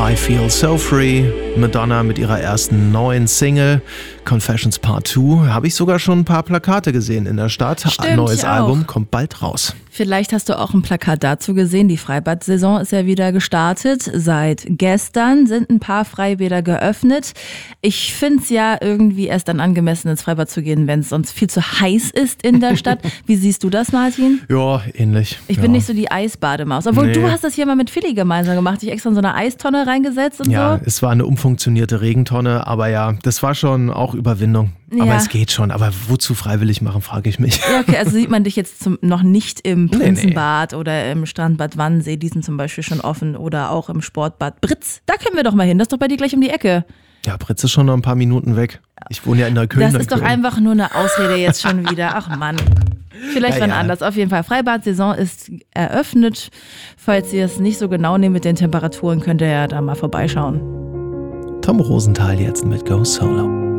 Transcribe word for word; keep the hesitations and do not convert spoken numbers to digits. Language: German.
I Feel So Free, Madonna mit ihrer ersten neuen Single, Confessions Part zwei. Habe ich sogar schon ein paar Plakate gesehen in der Stadt. Stimmt, ein neues ich Album auch. kommt bald raus. Vielleicht hast du auch ein Plakat dazu gesehen. Die Freibad-Saison ist ja wieder gestartet. Seit gestern sind ein paar Freibäder geöffnet. Ich finde es ja irgendwie erst dann angemessen, ins Freibad zu gehen, wenn es sonst viel zu heiß ist in der Stadt. Wie siehst du das, Martin? Ja, ähnlich. Ich ja. bin nicht so die Eisbademaus. Obwohl, Nee. du hast das hier mal mit Philly gemeinsam gemacht. Dich extra in so eine Eistonne reingesetzt und Ja, so. es war eine umfunktionierte Regentonne, aber ja, das war schon auch Überwindung. Aber Ja. es geht schon. Aber wozu freiwillig machen, frage ich mich. Ja, okay, also sieht man dich jetzt zum, noch nicht im Nee, nee. Prinzenbad oder im Strandbad Wannsee, die sind zum Beispiel schon offen, oder auch im Sportbad Britz. Da können wir doch mal hin, das ist doch bei dir gleich um die Ecke. Ja, Britz ist schon noch ein paar Minuten weg. Ich wohne ja in Neukölln. Das ist doch einfach nur eine Ausrede jetzt schon wieder. Ach Mann. Vielleicht Ja, wann ja. anders. Auf jeden Fall, Freibad-Saison ist eröffnet. Falls ihr es nicht so genau nehmt mit den Temperaturen, könnt ihr ja da mal vorbeischauen. Tom Rosenthal jetzt mit Go Solo.